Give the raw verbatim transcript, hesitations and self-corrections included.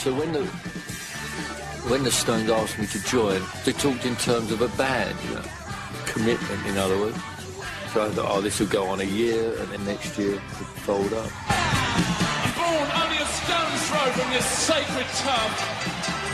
So when the when the Stones asked me to join, they talked in terms of a band, you know, commitment, in other words. So I thought, oh, this will go on a year, and then next year it would fold up. Born only a stone's throw from this sacred tub.